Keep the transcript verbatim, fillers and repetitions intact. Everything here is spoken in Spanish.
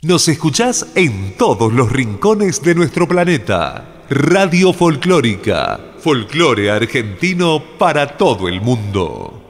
Nos escuchás en todos los rincones de nuestro planeta. Radio Folclórica, folclore argentino para todo el mundo.